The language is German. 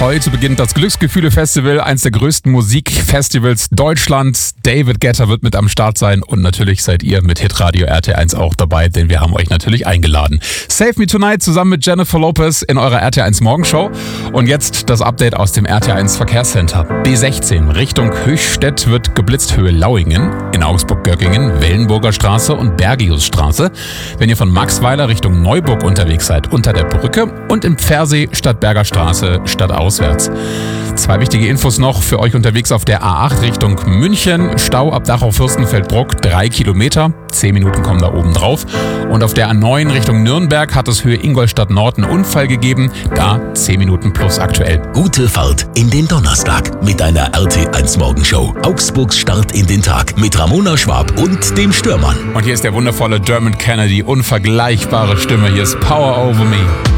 Heute beginnt das Glücksgefühle-Festival, eins der größten Musikfestivals Deutschlands. David Guetta wird mit am Start sein und natürlich seid ihr mit Hitradio RT1 auch dabei, denn wir haben euch natürlich eingeladen. Save Me Tonight zusammen mit Jennifer Lopez in eurer RT1 Morgenshow. Und jetzt das Update aus dem RT1 Verkehrscenter. B16 Richtung Höchstädt wird geblitzt, Höhe Lauingen, in Augsburg-Göckingen, Wellenburger Straße und Bergiusstraße. Wenn ihr von Maxweiler Richtung Neuburg unterwegs seid, unter der Brücke und im Pfersee Stadtberger Straße stadtauswärts. 2 wichtige Infos noch für euch unterwegs auf der A8 Richtung München. Stau ab Dachau-Fürstenfeldbruck 3 Kilometer. 10 Minuten kommen da oben drauf. Und auf der A9 Richtung Nürnberg hat es Höhe Ingolstadt Nord einen Unfall gegeben. Da 10 Minuten plus aktuell. Gute Fahrt in den Donnerstag mit einer RT1 Morgenshow. Augsburgs Start in den Tag mit Ramona Schwab und dem Stürmann. Und hier ist der wundervolle Dermot Kennedy, unvergleichbare Stimme. Hier ist Power Over Me.